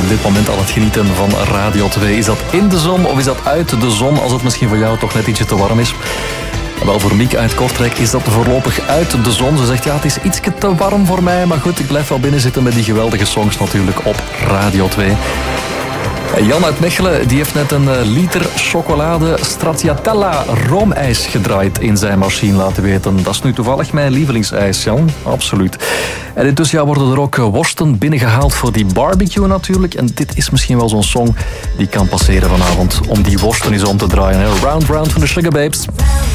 op dit moment aan het genieten van Radio 2. Is dat in de zon of is dat uit de zon, als het misschien voor jou toch net ietsje te warm is? Wel, voor Miek uit Kortrijk is dat voorlopig uit de zon. Ze zegt, ja, het is ietsje te warm voor mij, maar goed, ik blijf wel binnen zitten met die geweldige songs natuurlijk op Radio 2. Jan uit Mechelen die heeft net een liter chocolade stracciatella roomijs gedraaid in zijn machine, laten weten. Dat is nu toevallig mijn lievelingsijs, Jan. Absoluut. En intussen worden er ook worsten binnengehaald voor die barbecue natuurlijk. En dit is misschien wel zo'n song die kan passeren vanavond om die worsten eens om te draaien. Round Round van de Sugababes.